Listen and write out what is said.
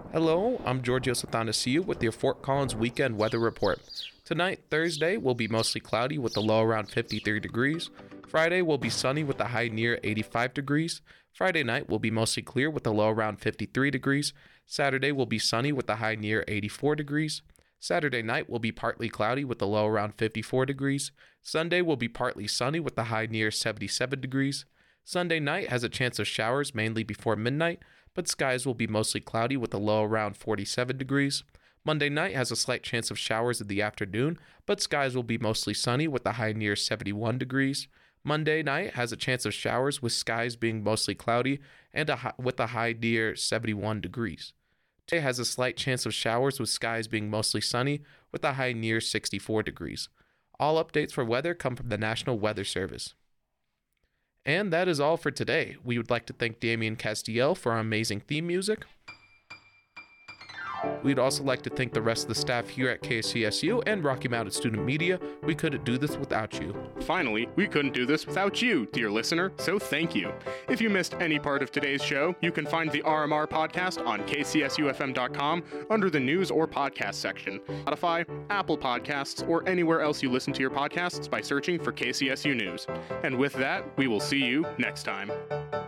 Hello, I'm Giorgio Sathanasiou with your Fort Collins weekend weather report. Tonight, Thursday, will be mostly cloudy with a low around 53 degrees. Friday will be sunny with a high near 85 degrees. Friday night will be mostly clear with a low around 53 degrees. Saturday will be sunny with a high near 84 degrees. Saturday night will be partly cloudy with a low around 54 degrees. Sunday will be partly sunny with a high near 77 degrees. Sunday night has a chance of showers mainly before midnight, but skies will be mostly cloudy with a low around 47 degrees. Monday night has a slight chance of showers in the afternoon, but skies will be mostly sunny with a high near 71 degrees. Monday night has a chance of showers with skies being mostly cloudy and with a high near 71 degrees. Tuesday has a slight chance of showers with skies being mostly sunny with a high near 64 degrees. All updates for weather come from the National Weather Service. And that is all for today. We would like to thank Damien Castiel for our amazing theme music. We'd also like to thank the rest of the staff here at KCSU and Rocky Mountain Student Media. We couldn't do this without you. Finally, we couldn't do this without you, dear listener, so thank you. If you missed any part of today's show, you can find the RMR podcast on kcsufm.com under the news or podcast section, Spotify, Apple Podcasts, or anywhere else you listen to your podcasts by searching for KCSU News. And with that, we will see you next time.